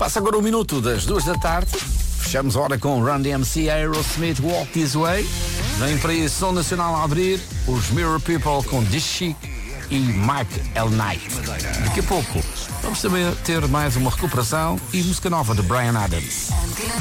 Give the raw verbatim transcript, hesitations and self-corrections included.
Passa agora um minuto das duas da tarde. Fechamos a hora com Run D M C, Aerosmith, Walk This Way. Vem para aí Som Nacional a abrir, os Mirror People com Dishi e Mike L. Knight. Daqui a pouco vamos também ter mais uma recuperação e música nova de Bryan Adams.